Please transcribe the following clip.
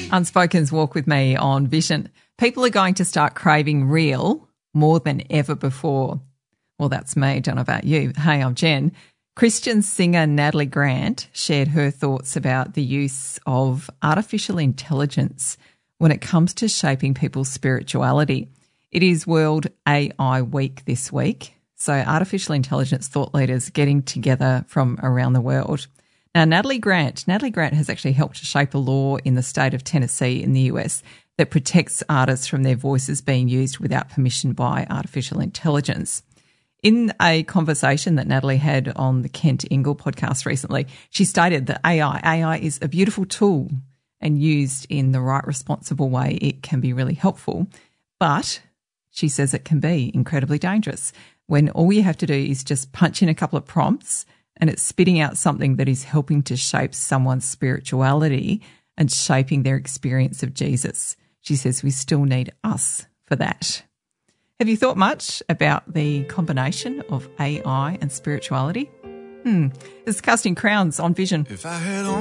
Unspoken's Walk with me on Vision. People are going to start craving real more than ever before. Well, that's me. Don't know about you. Hey, I'm Jen. Christian singer Natalie Grant shared her thoughts about the use of artificial intelligence when it comes to shaping people's spirituality. It is World AI Week this week, so artificial intelligence thought leaders getting together from around the world. Now, Natalie Grant has actually helped to shape a law in the state of Tennessee in the US that protects artists from their voices being used without permission by artificial intelligence. In a conversation that Natalie had on the Kent Ingle podcast recently, she stated that AI is a beautiful tool, and used in the right responsible way, it can be really helpful. But she says it can be incredibly dangerous when all you have to do is just punch in a couple of prompts and it's spitting out something that is helping to shape someone's spirituality and shaping their experience of Jesus. She says we still need us for that. Have you thought much about the combination of AI and spirituality? It's Casting Crowns on Vision. If I had